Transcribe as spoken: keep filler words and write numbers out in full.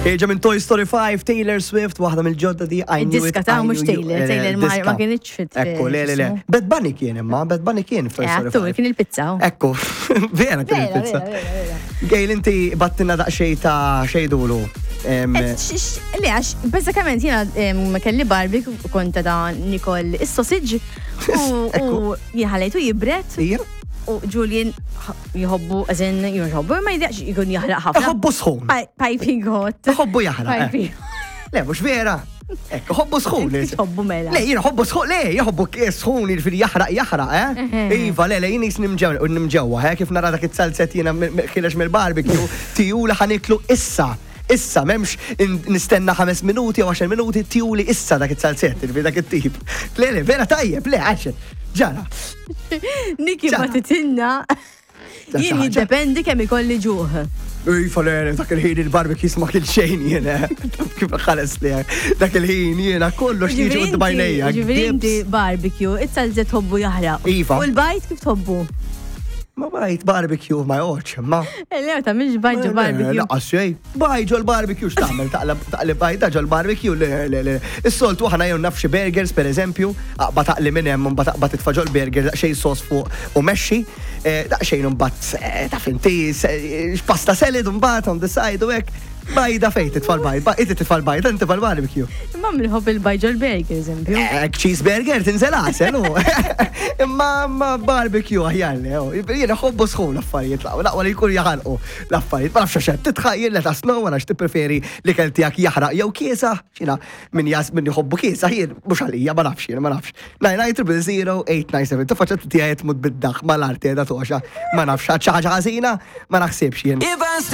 Ġa minn Toy Story five, Taylor Swift, waħda mill-ġodda di I Knew It. Id-diska ta' mux Taylor, Taylor ma kienx fit. Ekku, le, le, le. Bad Bunny kien imma, Bad Bunny kien Toy Story five. Kien il-pizza. Ekku, vera kien il-pizza. Gejl inti battina daqxej ta' xejdulu. Li għax, bazzakament jena kelli Barbie konta da' Nicole is-sausage u jħalajtu jibret. U Julian jħobbu, għazin, jħobbu, ma jidaqx jkun jahraq ħafna. Jħobbu sħun. Piping hot. Jħobbu jahraq. Le, mux vera. Ekku, ħobbu sħun. Jħobbu mela. Le, jina ħobbu sħun, le, jħobbu sħun jifiri jahraq, jahraq, eh? Iva, le, le, jina jis nimġewa, eh? Kif nara dak it-salzet jina xilax mill-barbecue, tiju li ħaniklu issa. Issa, memx nistenna ħames minuti u għaxar minuti, tiju li issa dak it-salzet, dak it-tip. Le, le, vera tajjeb, le, għaxen. Ġara. Niki batitinna. Jien jiddependi kemm ikolli ġuħ. Ej, falere, dak il-ħin il-barbecue jisma' kil xejn jiena. Kif ħares li dak il-ħin jiena kollox jiġi qud bajnejja. Ġifieri barbecue, it-salzet tħobbu jaħraq. Iva. U l-bajt kif tħobbu? Ma bajt barbecue ma joħċ, ma. Lew ta' minx bajt ġo barbecue. Laqqas xej. Bajt ġo l-barbecue x'tagħmel taqli bajt ġo l-barbecue le le le. Is-soltu aħna jew nafxi burgers pereżempju, aqba taqli minn hemm mbagħad taqba titfa' ġo l-burger daqsxejn sos fuq u mexxi, daqsxejn imbagħad ta' fintis, pasta salad imbagħad on the side u hekk. Bajda fejt titfal bajt, inti titfal bajt, inti titfal barbecue. Imma minħobb il-bajt ġo l-burger, eżempju. Ek cheeseburger tinżel għasel, imma barbecue aħjar le, jiena ħobbu sħun l-affarijiet, laqwa li jkun jaħalqu l-affarijiet, ma nafx xed, titħajjel li tasnu, ma nafx tippreferi li kell tiegħek jaħraq jew kiesa, xina min jas min jħobbu kiesa, jien mhux għalija, ma nafx jien, ma nafx. nine nine triple zero eight nine seven, tifaċċa tiegħek tmut bid-daħ mal-arti da toxa, ma nafx xi ħaġa ħażina, ma naħsibx jien.